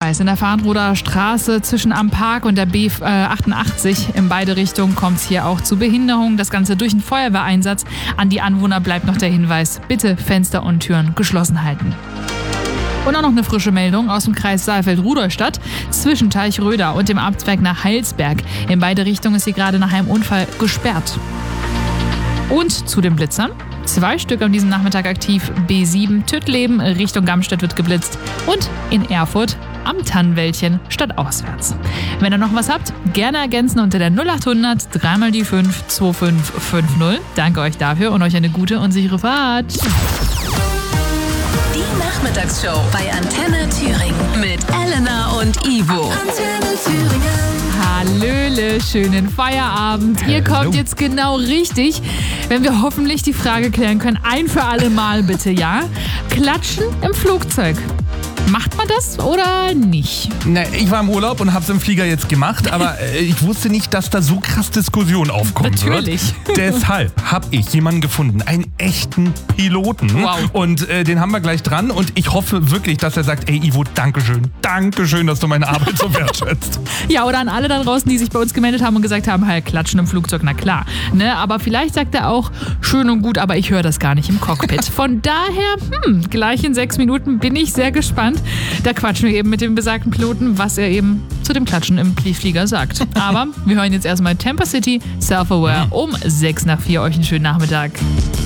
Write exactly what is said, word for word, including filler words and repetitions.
Hinweis. In der Farnroder Straße zwischen am Park und der B achtundachtzig in beide Richtungen kommt es hier auch zu Behinderungen. Das Ganze durch einen Feuerwehreinsatz. An die Anwohner bleibt noch der Hinweis, bitte Fenster und Türen geschlossen halten. Und auch noch eine frische Meldung aus dem Kreis Saalfeld-Rudolstadt zwischen Teichröder und dem Abzweig nach Heilsberg. In beide Richtungen ist sie gerade nach einem Unfall gesperrt. Und zu den Blitzern. Zwei Stück an diesem Nachmittag aktiv. B sieben Tüttleben Richtung Gamstedt wird geblitzt. Und in Erfurt am Tannenwäldchen stadtauswärts. Wenn ihr noch was habt, gerne ergänzen unter der null achthundert drei mal die fünf zwei fünf fünf null. Danke euch dafür und euch eine gute und sichere Fahrt. Die Nachmittagsshow bei Antenne Thüringen mit Elena und Ivo. Antenne Thüringen. Hallöle, schönen Feierabend. Ihr kommt jetzt genau richtig, wenn wir hoffentlich die Frage klären können. Ein für alle Mal bitte, ja? Klatschen im Flugzeug. Macht man das oder nicht? Na, ich war im Urlaub und hab's im Flieger jetzt gemacht, aber äh, ich wusste nicht, dass da so krass Diskussion aufkommen Natürlich. wird. Deshalb habe ich jemanden gefunden, einen echten Piloten. Wow. Und äh, den haben wir gleich dran und ich hoffe wirklich, dass er sagt, ey Ivo, Dankeschön, Dankeschön, dass du meine Arbeit so wertschätzt. Ja, oder an alle da draußen, die sich bei uns gemeldet haben und gesagt haben, halt, klatschen im Flugzeug, na klar. Ne? Aber vielleicht sagt er auch, schön und gut, aber ich höre das gar nicht im Cockpit. Von daher, hm, gleich in sechs Minuten bin ich sehr gespannt. Da quatschen wir eben mit dem besagten Piloten, was er eben zu dem Klatschen im Flieger sagt. Aber wir hören jetzt erstmal Tampa City, Self-Aware um sechs nach vier. Euch einen schönen Nachmittag.